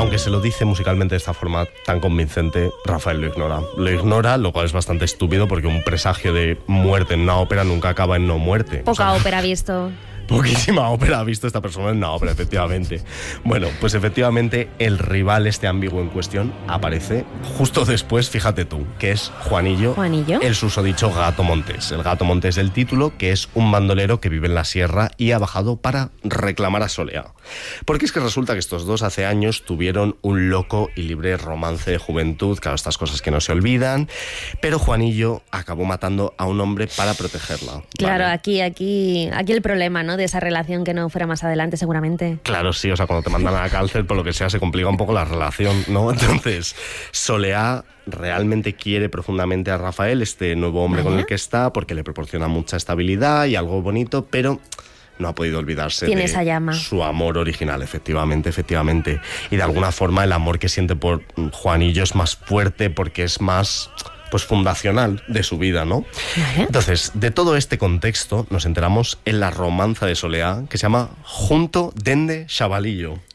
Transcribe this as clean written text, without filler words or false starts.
aunque se lo dice musicalmente de esta forma tan convincente, Rafael lo ignora. Lo ignora, lo cual es bastante estúpido porque un presagio de muerte en una ópera nunca acaba en no muerte. Poca ópera ha visto. Poquísima ópera ha visto esta persona en una ópera, efectivamente. Bueno, pues efectivamente el rival este ambiguo en cuestión aparece justo después, fíjate tú, que es Juanillo, el susodicho Gato Montés. El Gato Montés del título, que es un bandolero que vive en la sierra y ha bajado para reclamar a Soleá. Porque es que resulta que estos dos hace años tuvieron un loco y libre romance de juventud, claro, estas cosas que no se olvidan, pero Juanillo acabó matando a un hombre para protegerla. Claro, ¿vale? aquí el problema, ¿no?, de esa relación que no fuera más adelante, seguramente. Claro, sí, o sea, cuando te mandan a la cárcel, por lo que sea, se complica un poco la relación, ¿no? Entonces, Soleá realmente quiere profundamente a Rafael, este nuevo hombre con el que está, porque le proporciona mucha estabilidad y algo bonito, pero no ha podido olvidarse de esa llama. Su amor original, efectivamente. Y de alguna forma el amor que siente por Juanillo es más fuerte porque es más, pues, fundacional de su vida, ¿no? Vale. Entonces, de todo este contexto nos enteramos en la romanza de Soleá, que se llama Junto dende Chavalillo.